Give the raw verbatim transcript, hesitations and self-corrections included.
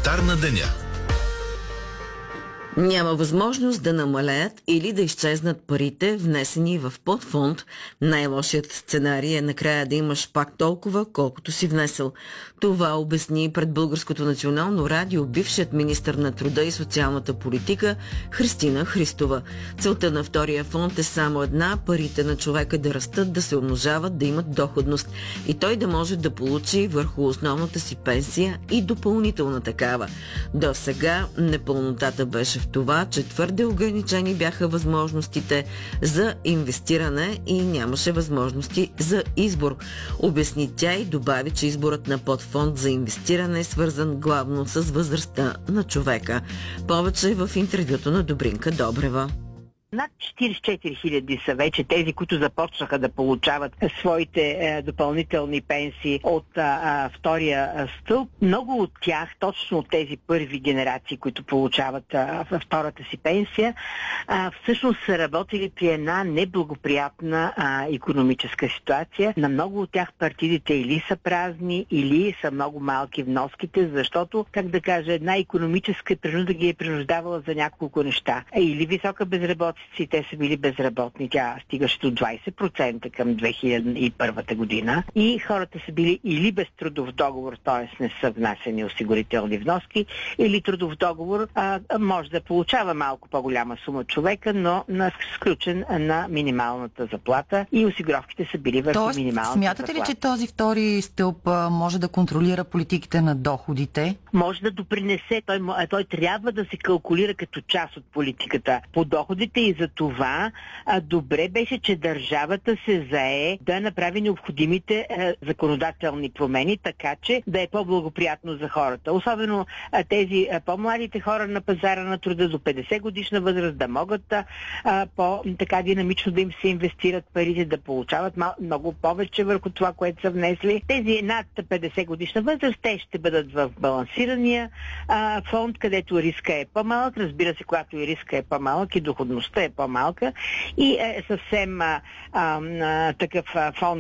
Коментар на деня. Няма възможност да намалеят или да изчезнат парите, внесени в подфонд. Най-лошият сценарий е накрая да имаш пак толкова, колкото си внесъл. Това обясни пред Българското национално радио бившият министър на труда и социалната политика Христина Христова. Целта на втория фонд е само една – парите на човека да растат, да се умножават, да имат доходност и той да може да получи върху основната си пенсия и допълнителна такава. До сега непълнотата беше в това, че твърде ограничени бяха възможностите за инвестиране и нямаше възможности за избор. Обясни тя и добави, че изборът на подфонд за инвестиране е свързан главно с възрастта на човека. Повече в интервюто на Добринка Добрева. Над четиридесет и четири хиляди са вече тези, които започнаха да получават своите е, допълнителни пенсии от а, втория а, стълб. Много от тях, точно от тези първи генерации, които получават а, втората си пенсия, а, всъщност са работили при една неблагоприятна а, икономическа ситуация. На много от тях партидите или са празни, или са много малки вноските, защото, как да кажа, една икономическа принуда ги е принуждавала за няколко неща. Или висока безработица, те са били безработни, тя стигаше до двадесет процента към две хиляди и първа година и хората са били или без трудов договор, т.е. не са внасени осигурителни вноски, или трудов договор а, може да получава малко по-голяма сума човека, но на, сключен на минималната заплата и осигуровките са били върху Тоест, минималната смятате заплата. ли, че този втори стълб може да контролира политиките на доходите? Може да допринесе, той, той трябва да се калкулира като част от политиката по доходите и за това а, добре беше, че държавата се зае да направи необходимите а, законодателни промени, така че да е по-благоприятно за хората. Особено а, тези а, по-младите хора на пазара на труда до петдесет годишна възраст да могат а, по-така динамично да им се инвестират парите, да получават мал, много повече върху това, което са внесли. Тези над петдесет годишна възраст, те ще бъдат в балансирания а, фонд, където риска е по-малък. Разбира се, когато и риска е по-малък и доходността е по-малка и е съвсем а, а, такъв а, фонд